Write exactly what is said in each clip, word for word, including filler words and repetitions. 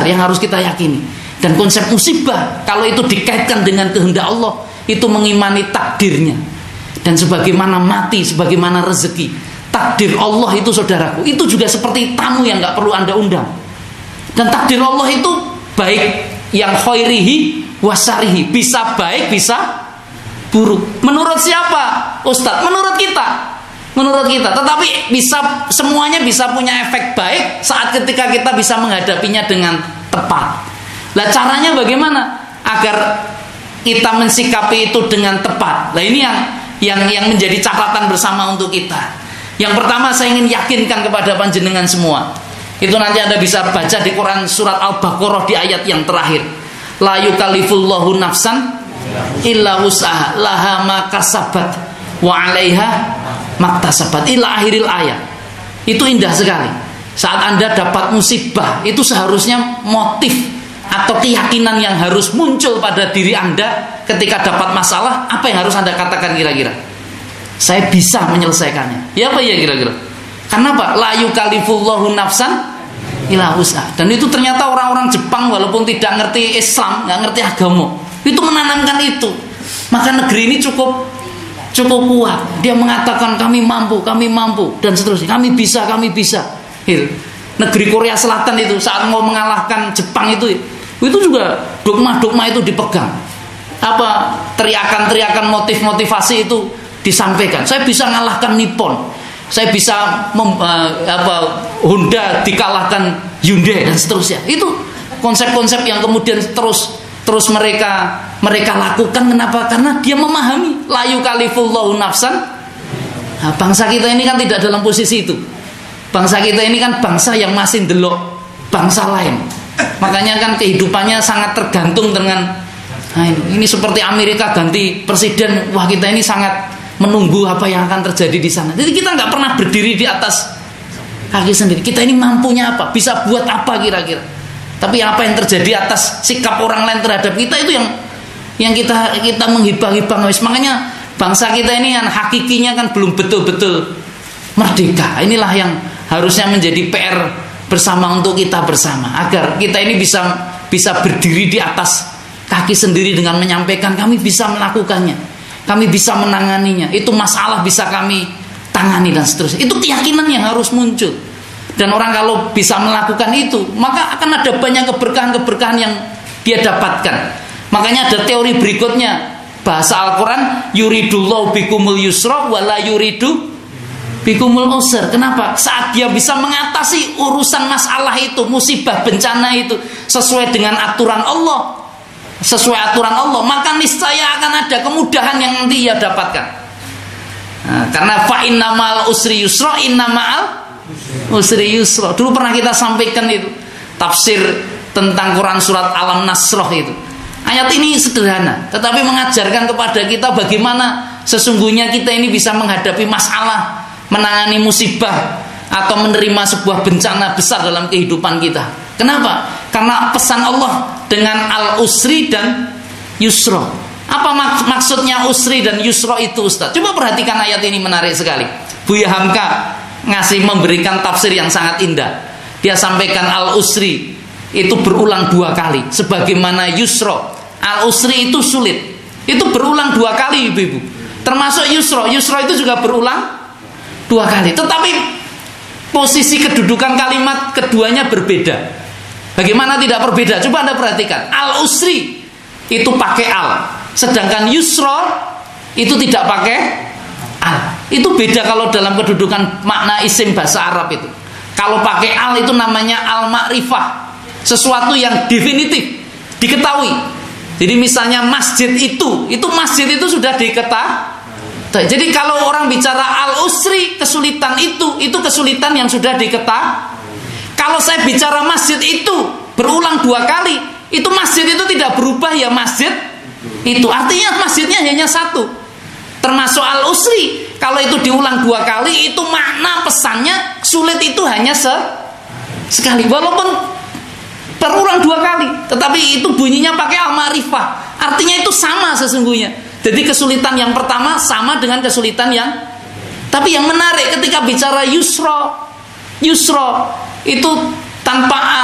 besar yang harus kita yakini. Dan konsep musibah kalau itu dikaitkan dengan kehendak Allah, itu mengimani takdirnya. Dan sebagaimana mati, sebagaimana rezeki, takdir Allah itu saudaraku, itu juga seperti tamu yang gak perlu Anda undang. Dan takdir Allah itu baik yang khairihi wasarihi, bisa baik bisa buruk. Menurut siapa Ustadz? Menurut kita. Menurut kita, tetapi bisa semuanya bisa punya efek baik saat ketika kita bisa menghadapinya dengan tepat. Lah caranya bagaimana agar kita mensikapi itu dengan tepat? Nah ini yang yang yang menjadi catatan bersama untuk kita. Yang pertama saya ingin yakinkan kepada panjenengan semua. Itu nanti Anda bisa baca di Quran surat Al-Baqarah di ayat yang terakhir. La yukallifullahu nafsan illa wus'aha laha ma kasabat wa 'alaiha maktasabat ila akhiril ayat. Itu indah sekali. Saat Anda dapat musibah, itu seharusnya motif atau keyakinan yang harus muncul pada diri Anda ketika dapat masalah. Apa yang harus Anda katakan kira-kira? Saya bisa menyelesaikannya. Ya apa ya kira-kira? Karena apa? La yukallifullahu nafsan illa wus'aha. Dan itu ternyata orang-orang Jepang walaupun tidak ngerti Islam, nggak ngerti agama, itu menanamkan itu. Maka negeri ini cukup cukup kuat. Dia mengatakan kami mampu, kami mampu dan seterusnya. Kami bisa, kami bisa. Gitu. Negeri Korea Selatan itu saat mau mengalahkan Jepang itu, itu juga dogma-dogma itu dipegang. Apa teriakan-teriakan motif-motivasi itu disampaikan. Saya bisa mengalahkan Nippon. Saya bisa mem, uh, apa Honda dikalahkan Hyundai dan seterusnya. Itu konsep-konsep yang kemudian terus terus mereka mereka lakukan. Kenapa? Karena dia memahami la yukallifullahu nafsan. Nah, bangsa kita ini kan tidak dalam posisi itu. Bangsa kita ini kan bangsa yang masih delok bangsa lain. Makanya kan kehidupannya sangat tergantung dengan nah ini, ini seperti Amerika ganti presiden, wah kita ini sangat menunggu apa yang akan terjadi di sana. Jadi kita nggak pernah berdiri di atas kaki sendiri. Kita ini mampunya apa? Bisa buat apa kira-kira? Tapi apa yang terjadi atas sikap orang lain terhadap kita itu yang yang kita kita menghibah-hibah. Makanya bangsa kita ini kan hakikinya kan belum betul-betul merdeka. Inilah yang harusnya menjadi P R bersama untuk kita bersama, agar kita ini bisa bisa berdiri di atas kaki sendiri dengan menyampaikan kami bisa melakukannya, kami bisa menanganinya, itu masalah bisa kami tangani dan seterusnya. Itu keyakinan yang harus muncul. Dan orang kalau bisa melakukan itu, maka akan ada banyak keberkahan-keberkahan yang dia dapatkan. Makanya ada teori berikutnya, bahasa Al-Quran, yuridullahu bikumul yusra wala yuridu bikumul usr. Kenapa? Saat dia bisa mengatasi urusan masalah itu, musibah, bencana itu sesuai dengan aturan Allah, sesuai aturan Allah, maka niscaya akan ada kemudahan yang nanti ia dapatkan. Nah, karena fa inna ma'al usri yusra, inna ma'al usri yusra. Dulu pernah kita sampaikan itu tafsir tentang Quran surat Alam Nasroh itu. Ayat ini sederhana, tetapi mengajarkan kepada kita bagaimana sesungguhnya kita ini bisa menghadapi masalah, menangani musibah atau menerima sebuah bencana besar dalam kehidupan kita. Kenapa? Karena pesan Allah dengan al-usri dan yusra. Apa mak- maksudnya usri dan yusra itu, Ustaz? Coba perhatikan ayat ini, menarik sekali. Buya Hamka ngasih memberikan tafsir yang sangat indah. Dia sampaikan al-usri itu berulang dua kali, sebagaimana yusra. Al-usri itu sulit, itu berulang dua kali, ibu-ibu. Termasuk yusra. Yusra itu juga berulang dua kali. Tetapi posisi kedudukan kalimat keduanya berbeda. Bagaimana tidak berbeda? Coba Anda perhatikan. Al-usri itu pakai al, sedangkan yusra itu tidak pakai al. Itu beda kalau dalam kedudukan makna isim bahasa Arab itu. Kalau pakai al itu namanya al-ma'rifah, sesuatu yang definitif, diketahui. Jadi misalnya masjid itu, itu masjid itu sudah diketahui. Jadi kalau orang bicara al-usri, kesulitan itu, itu kesulitan yang sudah diketahui. Kalau saya bicara masjid itu berulang dua kali, itu masjid itu tidak berubah ya masjid itu. Artinya masjidnya hanya satu. Termasuk al-usri, kalau itu diulang dua kali, itu makna pesannya sulit itu hanya se sekali. Walaupun berulang dua kali, tetapi itu bunyinya pakai al-ma'rifah. Artinya itu sama sesungguhnya. Jadi kesulitan yang pertama sama dengan kesulitan yang, tapi yang menarik ketika bicara yusra, yusra itu tanpa al,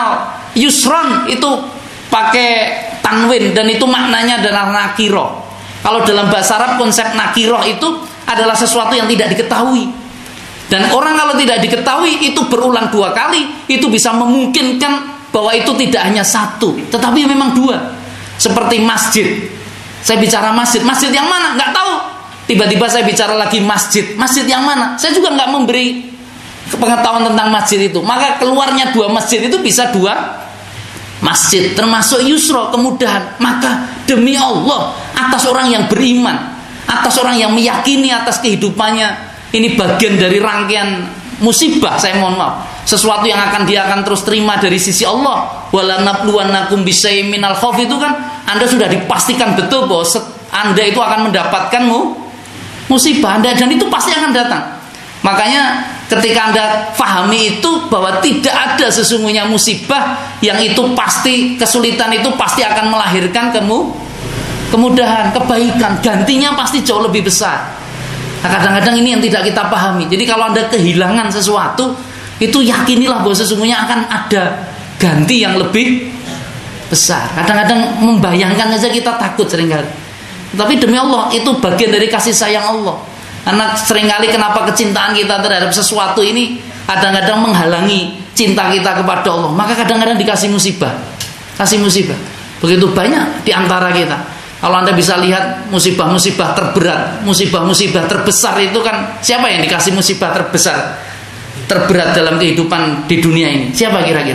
yusron itu pakai tanwin dan itu maknanya adalah nakiro. Kalau dalam bahasa Arab konsep nakiro itu adalah sesuatu yang tidak diketahui. Dan orang kalau tidak diketahui itu berulang dua kali, itu bisa memungkinkan bahwa itu tidak hanya satu, tetapi memang dua. Seperti masjid. Saya bicara masjid, masjid yang mana? Nggak tahu. Tiba-tiba saya bicara lagi masjid, masjid yang mana? Saya juga nggak memberi pengetahuan tentang masjid itu. Maka keluarnya dua masjid itu bisa dua masjid, termasuk yusro, kemudahan. Maka demi Allah, atas orang yang beriman, atas orang yang meyakini atas kehidupannya, ini bagian dari rangkaian musibah, saya mohon maaf, sesuatu yang akan dia akan terus terima dari sisi Allah. Wala nabluwannakum bisyai'im minal khauf, itu kan Anda sudah dipastikan betul bahwa Anda itu akan mendapatkanmu musibah Anda, dan itu pasti akan datang. Makanya ketika Anda pahami itu bahwa tidak ada sesungguhnya musibah yang itu pasti, kesulitan itu pasti akan melahirkan kemu kemudahan, kebaikan, gantinya pasti jauh lebih besar. Nah, kadang-kadang ini yang tidak kita pahami. Jadi kalau Anda kehilangan sesuatu, itu yakinilah bahwa sesungguhnya akan ada ganti yang lebih besar. Kadang-kadang membayangkan saja kita takut seringkali. Tapi demi Allah, itu bagian dari kasih sayang Allah. Karena seringkali kenapa kecintaan kita terhadap sesuatu ini kadang-kadang menghalangi cinta kita kepada Allah. Maka kadang-kadang dikasih musibah. Kasih musibah. Begitu banyak di antara kita. Kalau Anda bisa lihat musibah-musibah terberat, musibah-musibah terbesar itu kan siapa yang dikasih musibah terbesar, terberat dalam kehidupan di dunia ini? Siapa kira-kira?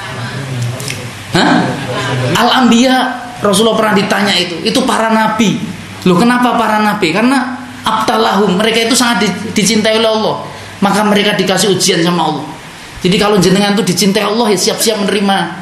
Hah? Al-Anbiya. Rasulullah pernah ditanya itu. Itu para nabi. Loh, kenapa para nabi? Karena abtalahum, mereka itu sangat dicintai oleh Allah. Maka mereka dikasih ujian sama Allah. Jadi kalau jenengan itu dicintai Allah, ya siap-siap menerima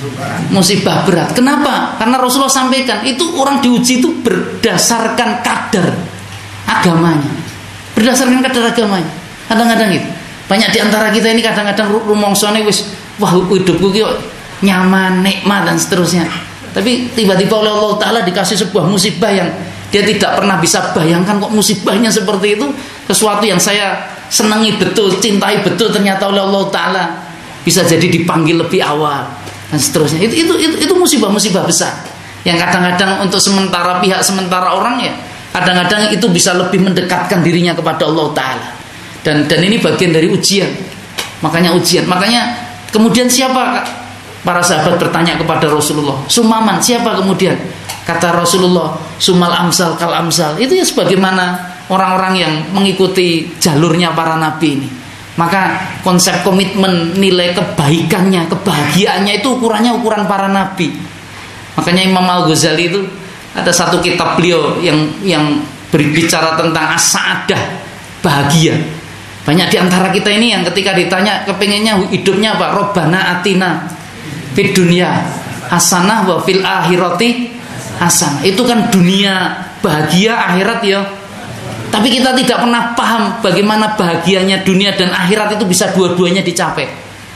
musibah berat. Kenapa? Karena Rasulullah sampaikan itu orang diuji itu berdasarkan kadar agamanya, berdasarkan kadar agamanya. Kadang-kadang itu banyak di antara kita ini kadang-kadang rumongsone wis wah hidupku ki nyaman, nikmat dan seterusnya. Tapi tiba-tiba oleh Allah Ta'ala dikasih sebuah musibah yang dia tidak pernah bisa bayangkan, kok musibahnya seperti itu. Sesuatu yang saya senangi betul, cintai betul, ternyata oleh Allah Ta'ala bisa jadi dipanggil lebih awal dan seterusnya. Itu itu itu, itu musibah-musibah besar yang kadang-kadang untuk sementara pihak sementara orang ya kadang-kadang itu bisa lebih mendekatkan dirinya kepada Allah Ta'ala. Dan dan ini bagian dari ujian. Makanya ujian. Makanya kemudian siapa? Para sahabat bertanya kepada Rasulullah, Sumaman, siapa kemudian? Kata Rasulullah, Sumal amsal kal amsal. Itu ya sebagaimana orang-orang yang mengikuti jalurnya para nabi ini. Maka konsep komitmen, nilai kebaikannya, kebahagiaannya itu ukurannya ukuran para nabi. Makanya Imam Al-Ghazali itu ada satu kitab beliau yang yang berbicara tentang as-sa'adah, bahagia. Banyak di antara kita ini yang ketika ditanya kepengennya hidupnya apa? Robbana atina fid dunya hasanah wa fil akhirati hasanah. Itu kan dunia bahagia, akhirat ya. Tapi kita tidak pernah paham bagaimana bahagianya dunia dan akhirat itu bisa dua-duanya dicapai.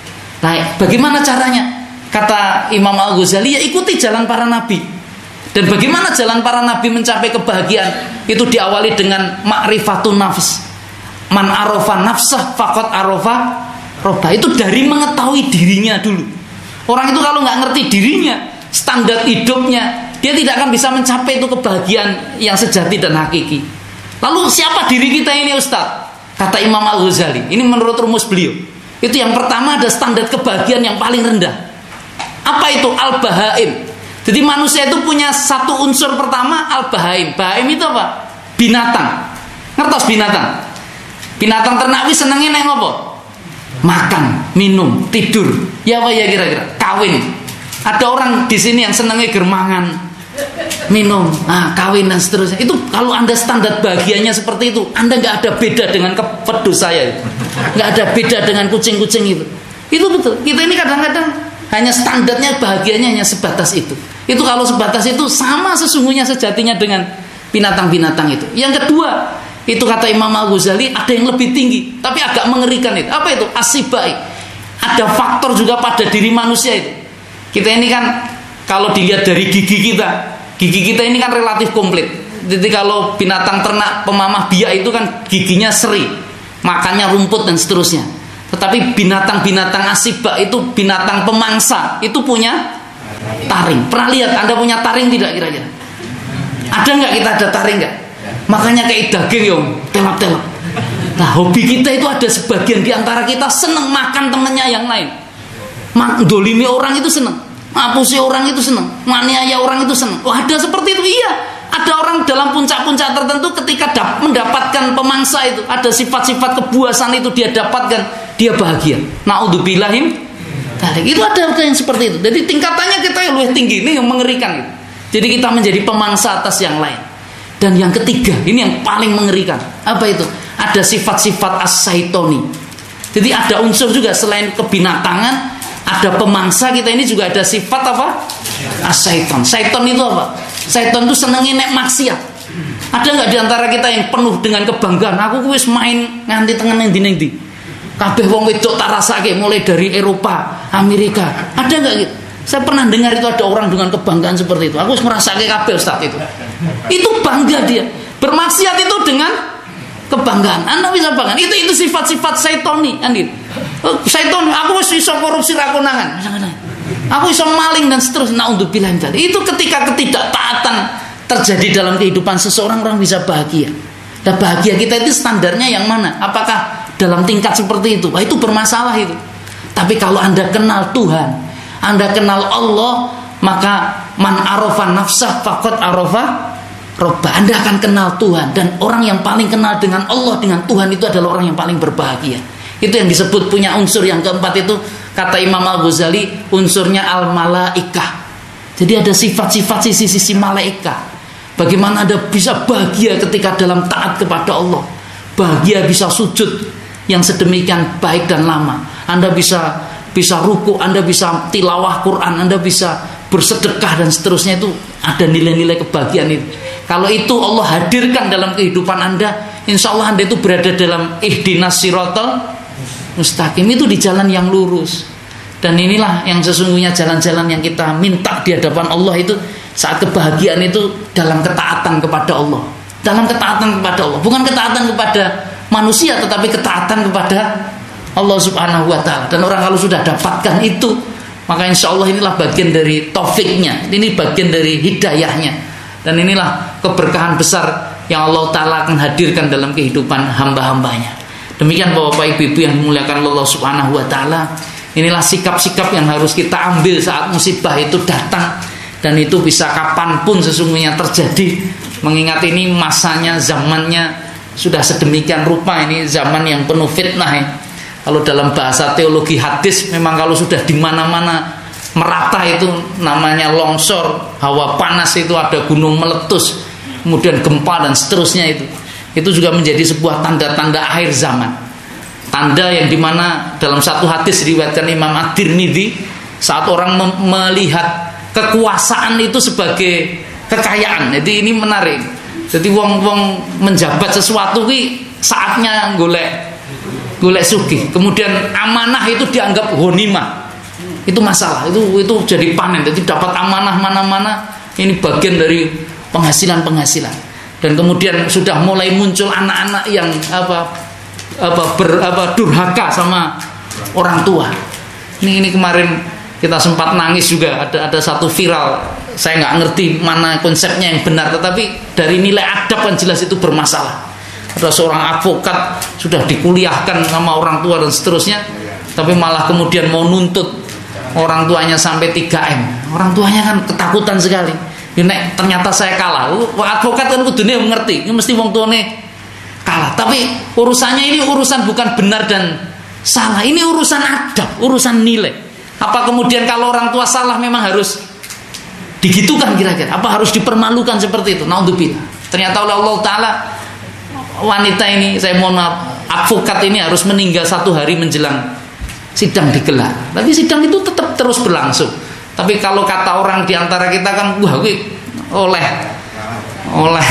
Nah, bagaimana caranya? Kata Imam Al-Ghazali, ya ikuti jalan para nabi. Dan bagaimana jalan para nabi mencapai kebahagiaan? Itu diawali dengan ma'rifatun nafs. Man arofa nafsah faqad arofa roba. Itu dari mengetahui dirinya dulu. Orang itu kalau nggak ngerti dirinya, standar hidupnya, dia tidak akan bisa mencapai itu kebahagiaan yang sejati dan hakiki. Lalu siapa diri kita ini, Ustaz? Kata Imam Al-Ghazali, ini menurut rumus beliau. Itu yang pertama ada standar kebahagiaan yang paling rendah. Apa itu? Al-Bahaim. Jadi manusia itu punya satu unsur pertama, Al-Bahaim. Bahaim itu apa? Binatang. Ngertos binatang? Binatang ternak wis senengnya neng apa? Makan, minum, tidur. Ya apa ya kira-kira? Kawin. Ada orang di sini yang senengnya germangan, minum, nah, kawin dan seterusnya. Itu kalau Anda standar bahagianya seperti itu, Anda nggak ada beda dengan kepedus saya. Nggak ada beda dengan kucing-kucing itu. Itu betul. Kita ini kadang-kadang hanya standarnya bahagianya hanya sebatas itu. Itu kalau sebatas itu sama sesungguhnya sejatinya dengan binatang-binatang itu. Yang kedua, itu kata Imam Al-Ghazali ada yang lebih tinggi, tapi agak mengerikan itu. Apa itu? Asibai. Ada faktor juga pada diri manusia itu. Kita ini kan kalau dilihat dari gigi kita, gigi kita ini kan relatif komplit. Jadi kalau binatang ternak pemamah biak itu kan giginya seri, makannya rumput dan seterusnya. Tetapi binatang-binatang asibak itu binatang pemangsa, itu punya taring. Pernah lihat Anda punya taring tidak kira-kira? Ada nggak kita ada taring nggak? Makanya kayak daging yo, telap-telap. Nah, hobi kita itu ada sebagian di antara kita seneng makan temennya yang lain. Dolimi orang itu seneng, ngapusi orang itu seneng, maniaya orang itu seneng. Oh, ada seperti itu, iya. Ada orang dalam puncak-puncak tertentu ketika mendapatkan pemangsa itu, ada sifat-sifat kebuasan itu dia dapatkan, dia bahagia. Naudzubillahi dzalik. Itu ada yang seperti itu. Jadi tingkatannya kita yang lebih tinggi, ini yang mengerikan itu. Jadi kita menjadi pemangsa atas yang lain. Dan yang ketiga, ini yang paling mengerikan. Apa itu? Ada sifat-sifat as-saitoni. Jadi ada unsur juga selain kebinatangan, ada pemangsa kita ini juga ada sifat apa? As-saiton. Saiton itu apa? Saiton itu senengin nek maksiat. Ada nggak diantara kita yang penuh dengan kebanggaan? Aku wis main nganti tengen nang ndi-ndi. Kabeh wong wedok tak rasake mulai dari Eropa, Amerika. Ada nggak gitu? Saya pernah dengar itu ada orang dengan kebanggaan seperti itu. Aku wis ngrasake kabeh Ustaz itu. Itu bangga dia. Bermaksiat itu dengan kebanggaan. Anda bisa bangga. Itu itu sifat-sifat saitoni kan gitu. Oh, saiton, aku wis iso korupsi ra konangan. Aku iso maling dan seterusnya. Naudzubillah tadi. Itu ketika ketidaktaatan terjadi dalam kehidupan seseorang, orang bisa bahagia. Dan bahagia kita itu standarnya yang mana? Apakah dalam tingkat seperti itu? Wah, itu bermasalah itu. Tapi kalau Anda kenal Tuhan, Anda kenal Allah, maka man arafa nafsah faqad arafa robba. Anda akan kenal Tuhan, dan orang yang paling kenal dengan Allah, dengan Tuhan itu adalah orang yang paling berbahagia. Itu yang disebut punya unsur yang keempat itu, kata Imam Al-Ghazali, unsurnya al-malaikah. Jadi ada sifat-sifat sisi-sisi malaikah. Bagaimana Anda bisa bahagia ketika dalam taat kepada Allah, bahagia bisa sujud yang sedemikian baik dan lama. Anda bisa bisa ruku, Anda bisa tilawah Quran, Anda bisa bersedekah dan seterusnya. Itu ada nilai-nilai kebahagiaan itu. Kalau itu Allah hadirkan dalam kehidupan Anda, insya Allah Anda itu berada dalam ihdinas siratal mustaqim, itu di jalan yang lurus. Dan inilah yang sesungguhnya jalan-jalan yang kita minta di hadapan Allah itu, saat kebahagiaan itu dalam ketaatan kepada Allah. Dalam ketaatan kepada Allah, bukan ketaatan kepada manusia, tetapi ketaatan kepada Allah Subhanahu wa taala. Dan orang kalau sudah dapatkan itu, maka insya Allah inilah bagian dari taufiknya, ini bagian dari hidayahnya. Dan inilah keberkahan besar yang Allah taala akan hadirkan dalam kehidupan hamba-hambanya. Demikian Bapak Ibu yang dimuliakan Allah Subhanahu wa taala, inilah sikap-sikap yang harus kita ambil saat musibah itu datang, dan itu bisa kapanpun sesungguhnya terjadi. Mengingat ini masanya, zamannya sudah sedemikian rupa, ini zaman yang penuh fitnah ya. Kalau dalam bahasa teologi hadis, memang kalau sudah di mana-mana merata itu namanya longsor, hawa panas itu, ada gunung meletus, kemudian gempa dan seterusnya itu. Itu juga menjadi sebuah tanda-tanda akhir zaman. Tanda yang dimana dalam satu hadis diriwayatkan Imam At-Tirmidzi, saat orang melihat kekuasaan itu sebagai kekayaan. Jadi ini menarik. Jadi wong-wong menjabat sesuatu ki saatnya golek golek sugih. Kemudian amanah itu dianggap ghanimah. Itu masalah. Itu itu jadi panen. Jadi dapat amanah mana-mana, ini bagian dari penghasilan-penghasilan. Dan kemudian sudah mulai muncul anak-anak yang apa apa ber, apa durhaka sama orang tua. Ini ini kemarin kita sempat nangis juga, ada ada satu viral. Saya nggak ngerti mana konsepnya yang benar, tetapi dari nilai adab kan jelas itu bermasalah. Ada seorang advokat sudah dikuliahkan sama orang tua dan seterusnya, tapi malah kemudian mau nuntut orang tuanya sampai tiga M. Orang tuanya kan ketakutan sekali. Nek ternyata saya kalah, advokat kan kudune mengerti, ini mesti wong tuane kalah. Tapi urusannya ini urusan bukan benar dan salah, ini urusan adab, urusan nilai. Apa kemudian kalau orang tua salah memang harus digitukan kira-kira? Apa harus dipermalukan seperti itu? Naudzubillah. Ternyata oleh Allah Taala wanita ini, saya mohon maaf, advokat ini harus meninggal satu hari menjelang sidang digelar. Tapi sidang itu tetap terus berlangsung. Tapi kalau kata orang diantara kita kan, wah gue oleh oleh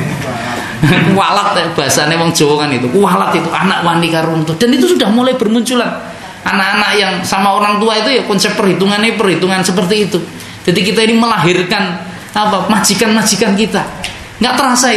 kualat ya, bahasanya wong Jawa kan itu, kualat itu anak wani karuntuh. Dan itu sudah mulai bermunculan anak-anak yang sama orang tua itu ya, konsep perhitungannya perhitungan seperti itu. Jadi kita ini melahirkan apa majikan-majikan kita, nggak terasa itu.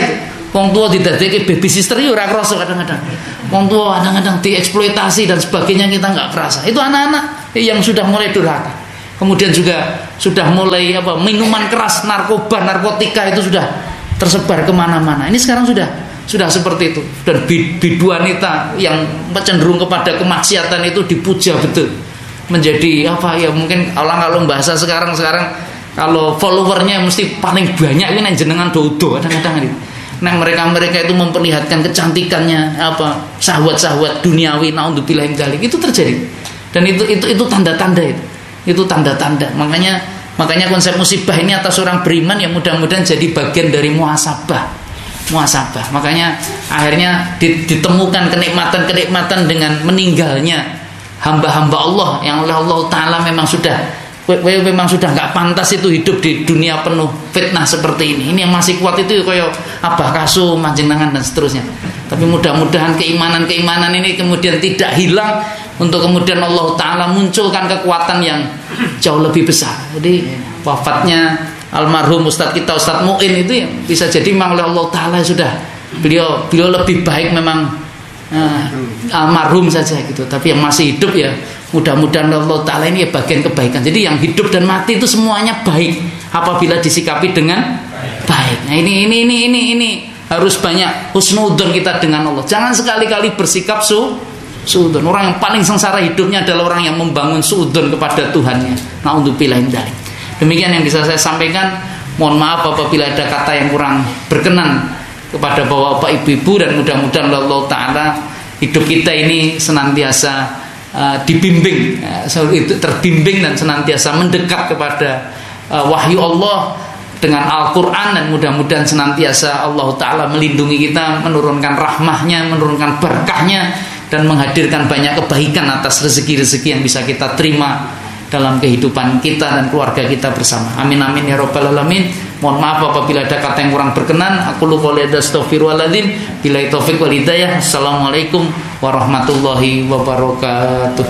Wong tua didadekake baby sister yo ora krasa kadang-kadang. Wong tua kadang-kadang dieksploitasi dan sebagainya kita nggak kerasa. Itu anak-anak yang sudah mulai durhaka. Kemudian juga sudah mulai apa minuman keras, narkoba, narkotika itu sudah tersebar kemana-mana. Ini sekarang sudah sudah seperti itu. Dan bidu wanita yang cenderung kepada kemaksiatan itu dipuja betul. Menjadi apa ya mungkin orang kalau bahasa sekarang sekarang kalau followernya mesti paling banyak ini jenengan dodo kadang-kadang ini. Nah mereka-mereka itu memperlihatkan kecantikannya apa syahwat-syahwat duniawi naudzubillah min dzalik itu terjadi. Dan itu itu itu tanda-tanda itu. Itu tanda-tanda. Makanya makanya konsep musibah ini atas orang beriman yang mudah-mudahan jadi bagian dari muhasabah. Muhasabah. Makanya akhirnya ditemukan kenikmatan-kenikmatan dengan meninggalnya hamba-hamba Allah yang oleh Allah Ta'ala memang sudah memang sudah nggak pantas itu hidup di dunia penuh fitnah seperti ini. Ini yang masih kuat itu kayak Abah Kasum, Manjenengan dan seterusnya. Tapi mudah-mudahan keimanan-keimanan ini kemudian tidak hilang untuk kemudian Allah Ta'ala munculkan kekuatan yang jauh lebih besar. Jadi wafatnya almarhum Ustadz kita Ustadz Mu'in itu bisa jadi memang oleh Allah Ta'ala sudah beliau beliau lebih baik memang uh, almarhum saja gitu. Tapi yang masih hidup ya mudah-mudahan Allah Ta'ala ini ya bagian kebaikan. Jadi yang hidup dan mati itu semuanya baik apabila disikapi dengan baik. Nah ini ini ini ini ini harus banyak husnudzon kita dengan Allah. Jangan sekali-kali bersikap su suudzon. Orang yang paling sengsara hidupnya adalah orang yang membangun suudzon kepada Tuhannya. Naudzubillah min dzalik. Demikian yang bisa saya sampaikan. Mohon maaf apabila ada kata yang kurang berkenan kepada bapak-bapak ibu-ibu dan mudah-mudahan Allah Ta'ala hidup kita ini senantiasa Uh, dibimbing, uh, itu terbimbing dan senantiasa mendekat kepada uh, wahyu Allah dengan Al-Quran dan mudah-mudahan senantiasa Allah Ta'ala melindungi kita, menurunkan rahmahnya, menurunkan berkahnya dan menghadirkan banyak kebaikan atas rezeki-rezeki yang bisa kita terima dalam kehidupan kita dan keluarga kita bersama. Amin amin ya rabbal alamin. Mohon maaf apabila ada kata yang kurang berkenan. Aku lu qouli astaghfirullahaladzim. Billahi taufiq wal hidayah. Assalamualaikum warahmatullahi wabarakatuh.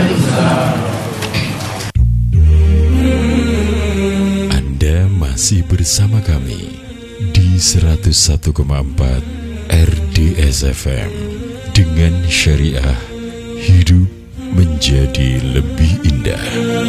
Anda masih bersama kami di seratus satu koma empat R D S F M dengan syariah hidup menjadi lebih indah.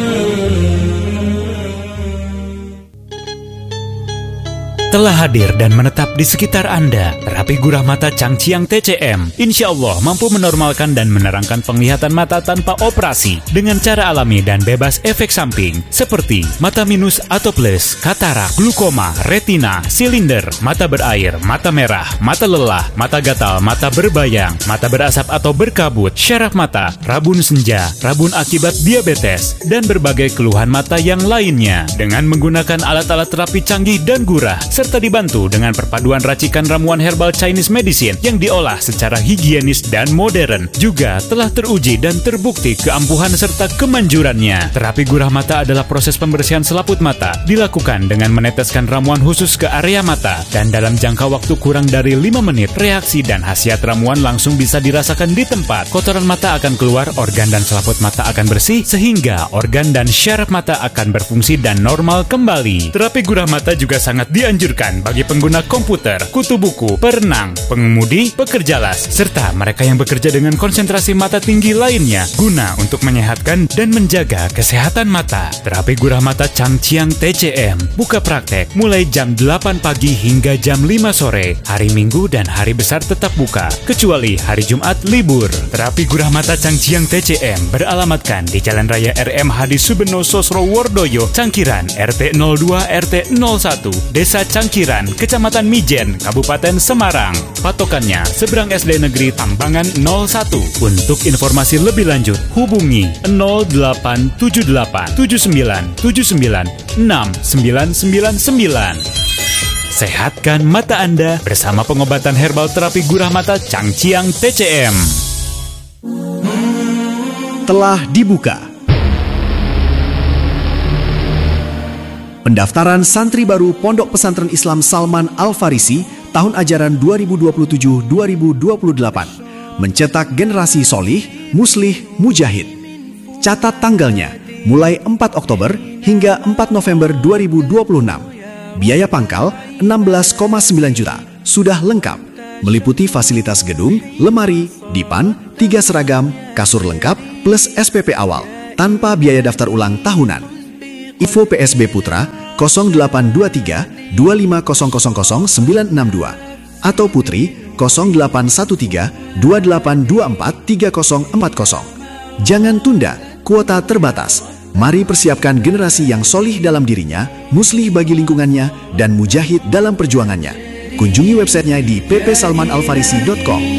Telah hadir dan menetap di sekitar Anda, terapi gurah mata Changqiang T C M. Insya Allah mampu menormalkan dan menerangkan penglihatan mata tanpa operasi dengan cara alami dan bebas efek samping seperti mata minus atau plus, katarak, glukoma, retina, silinder, mata berair, mata merah, mata lelah, mata gatal, mata berbayang, mata berasap atau berkabut, syaraf mata, rabun senja, rabun akibat diabetes, dan berbagai keluhan mata yang lainnya dengan menggunakan alat-alat terapi canggih dan gurah, serta dibantu dengan perpaduan racikan ramuan herbal Chinese medicine yang diolah secara higienis dan modern. Juga telah teruji dan terbukti keampuhan serta kemanjurannya. Terapi gurah mata adalah proses pembersihan selaput mata, dilakukan dengan meneteskan ramuan khusus ke area mata, dan dalam jangka waktu kurang dari lima menit, reaksi dan khasiat ramuan langsung bisa dirasakan di tempat. Kotoran mata akan keluar, organ dan selaput mata akan bersih, sehingga organ dan syaraf mata akan berfungsi dan normal kembali. Terapi gurah mata juga sangat dianjurkan bagi pengguna komputer, kutu buku, perenang, pengemudi, pekerja las, serta mereka yang bekerja dengan konsentrasi mata tinggi lainnya, guna untuk menyehatkan dan menjaga kesehatan mata. Terapi gurah mata Changqiang T C M buka praktek mulai jam delapan pagi hingga jam lima sore, hari Minggu dan hari besar tetap buka, kecuali hari Jumat libur. Terapi gurah mata Changqiang T C M beralamatkan di Jalan Raya R M Hadi Subeno Sosrowordoyo, Cangkiran, R T nol dua R T nol satu, Desa Cangkiran, Kecamatan Mijen, Kabupaten Semarang. Patokannya seberang S D Negeri Tambangan nol satu. Untuk informasi lebih lanjut hubungi nol delapan tujuh delapan tujuh sembilan tujuh sembilan enam sembilan sembilan sembilan. Sehatkan mata Anda bersama pengobatan herbal terapi gurah mata Changqiang T C M. Telah dibuka pendaftaran santri baru Pondok Pesantren Islam Salman Al-Farisi tahun ajaran dua ribu dua puluh tujuh dua ribu dua puluh delapan. Mencetak generasi solih, muslih, mujahid. Catat tanggalnya mulai empat Oktober hingga empat November dua ribu dua puluh enam. Biaya pangkal enam belas koma sembilan juta. sudah lengkap, meliputi fasilitas gedung, lemari, dipan, tiga seragam, kasur lengkap, plus S P P awal, tanpa biaya daftar ulang tahunan. Info P S B Putra nol delapan dua tiga dua lima nol nol nol sembilan enam dua atau Putri nol delapan satu tiga dua delapan dua empat tiga nol empat nol. Jangan tunda, kuota terbatas. Mari persiapkan generasi yang solih dalam dirinya, muslih bagi lingkungannya, dan mujahid dalam perjuangannya. Kunjungi websitenya di p p salman al farisi dot com.